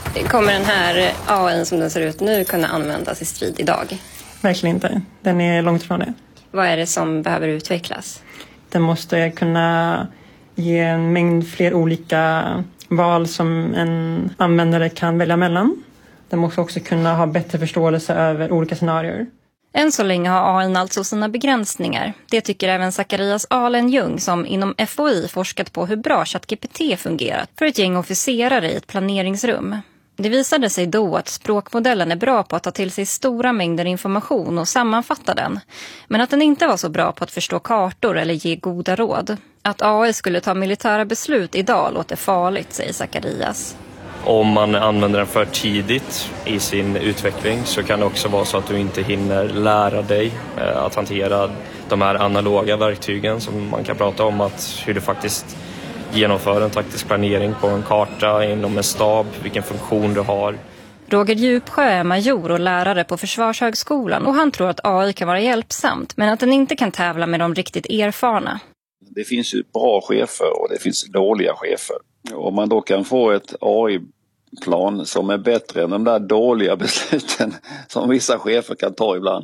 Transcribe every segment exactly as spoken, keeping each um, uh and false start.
Kommer den här A I som den ser ut nu kunna användas i strid idag? Verkligen inte. Den är långt ifrån det. Vad är det som behöver utvecklas? Den måste kunna ge en mängd fler olika val som en användare kan välja mellan. Den måste också kunna ha bättre förståelse över olika scenarier. Än så länge har A I alltså sina begränsningar. Det tycker även Zacharias Ahlen-Ljung som inom F O I forskat på hur bra ChatGPT fungerat för ett gäng officerare i ett planeringsrum. Det visade sig då att språkmodellen är bra på att ta till sig stora mängder information och sammanfatta den. Men att den inte var så bra på att förstå kartor eller ge goda råd. Att A I skulle ta militära beslut idag låter farligt, säger Zacharias. Om man använder den för tidigt i sin utveckling så kan det också vara så att du inte hinner lära dig att hantera de här analoga verktygen som man kan prata om, att hur du faktiskt genomför en taktisk planering på en karta inom en stab, vilken funktion du har. Roger Djupsjö är major och lärare på Försvarshögskolan och han tror att A I kan vara hjälpsamt men att den inte kan tävla med de riktigt erfarna. Det finns ju bra chefer och det finns dåliga chefer. Om man då kan få ett A I-plan som är bättre än de där dåliga besluten som vissa chefer kan ta ibland,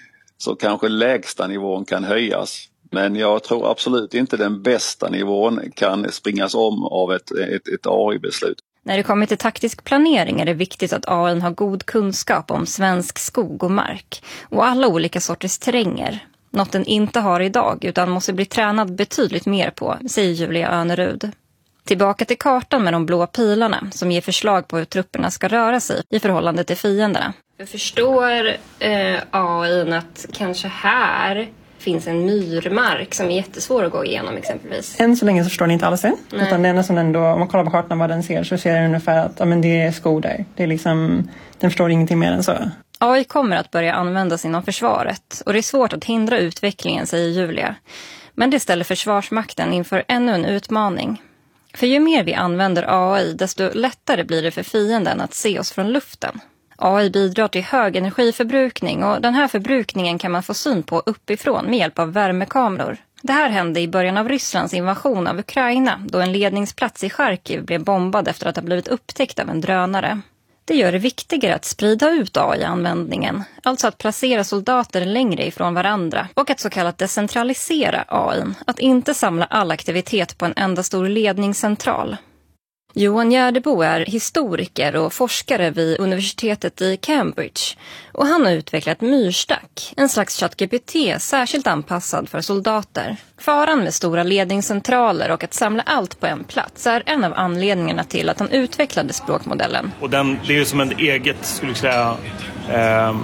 så kanske lägsta nivån kan höjas. Men jag tror absolut inte den bästa nivån kan springas om av ett, ett, ett A I-beslut. När det kommer till taktisk planering är det viktigt att A I har god kunskap om svensk skog och mark och alla olika sorters terränger. Något den inte har idag utan måste bli tränad betydligt mer på, säger Julia Önerud. Tillbaka till kartan med de blå pilarna som ger förslag på hur trupperna ska röra sig i förhållande till fienderna. Jag förstår eh, A I att kanske här finns en myrmark som är jättesvår att gå igenom exempelvis. Än så länge så förstår ni inte alls det. Nej. Utan det är nästan ändå, om man kollar på kartan vad den ser så ser den ungefär att ja, men det är skog där. Det är liksom, den förstår ingenting mer än så. A I kommer att börja användas inom försvaret och det är svårt att hindra utvecklingen, säger Julia. Men det ställer Försvarsmakten inför ännu en utmaning. För ju mer vi använder A I desto lättare blir det för fienden att se oss från luften. A I bidrar till hög energiförbrukning och den här förbrukningen kan man få syn på uppifrån med hjälp av värmekameror. Det här hände i början av Rysslands invasion av Ukraina då en ledningsplats i Charkiv blev bombad efter att ha blivit upptäckt av en drönare. Det gör det viktigare att sprida ut A I-användningen, alltså att placera soldater längre ifrån varandra och att så kallat decentralisera A I, att inte samla all aktivitet på en enda stor ledningscentral. Johan Gärdebo är historiker och forskare vid universitetet i Cambridge och han har utvecklat Myrstack, en slags ChatGPT särskilt anpassad för soldater. Faran med stora ledningscentraler och att samla allt på en plats är en av anledningarna till att han utvecklade språkmodellen. Och den, det är ju som en eget, skulle jag säga, eh,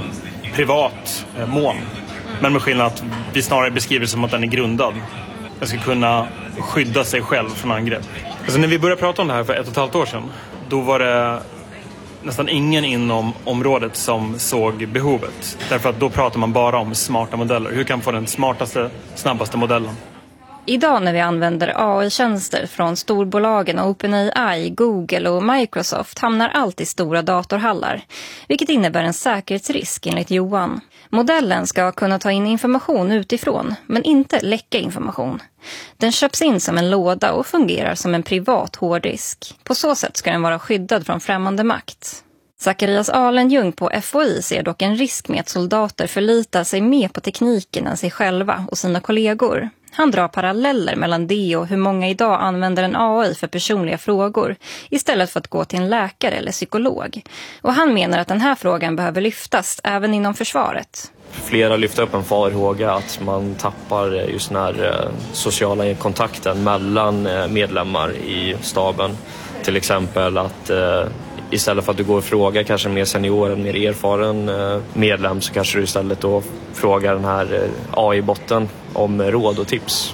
privat eh, moln. Men med skillnad att vi snarare beskriver det som att den är grundad. Den ska kunna skydda sig själv från angrepp. Alltså när vi började prata om det här för ett och ett halvt år sedan, då var det nästan ingen inom området som såg behovet. Därför att då pratar man bara om smarta modeller. Hur kan man få den smartaste, snabbaste modellen? Idag när vi använder A I-tjänster från storbolagen OpenAI, Google och Microsoft hamnar allt i stora datorhallar, vilket innebär en säkerhetsrisk enligt Johan. Modellen ska kunna ta in information utifrån, men inte läcka information. Den köps in som en låda och fungerar som en privat hårddisk. På så sätt ska den vara skyddad från främmande makt. Zacharias Ahlen-Ljung på F O I ser dock en risk med att soldater förlitar sig mer på tekniken än sig själva och sina kollegor. Han drar paralleller mellan det och hur många idag använder en A I för personliga frågor istället för att gå till en läkare eller psykolog. Och han menar att den här frågan behöver lyftas även inom försvaret. Flera lyfter upp en farhåga att man tappar just den här sociala kontakten mellan medlemmar i staben. Till exempel att istället för att du går och frågar kanske en mer senior, en mer erfaren medlem, så kanske du istället då frågar den här A I-botten om råd och tips.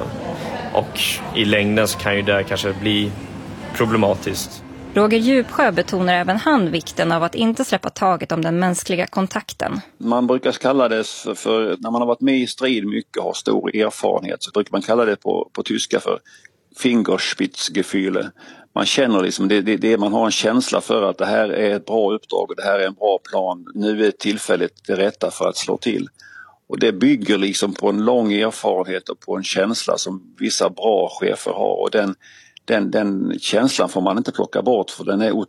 Och i längden så kan ju det kanske bli problematiskt. Roger Djupsjö betonar även han vikten av att inte släppa taget om den mänskliga kontakten. Man brukar kalla det för, för när man har varit med i strid mycket och har stor erfarenhet, så brukar man kalla det på, på tyska för Fingerspitzgefühle. Man känner liksom, det, det, det, man har en känsla för att det här är ett bra uppdrag och det här är en bra plan. Nu är tillfället det rätta för att slå till. Och det bygger liksom på en lång erfarenhet och på en känsla som vissa bra chefer har. Och den, den, den känslan får man inte plocka bort, för den är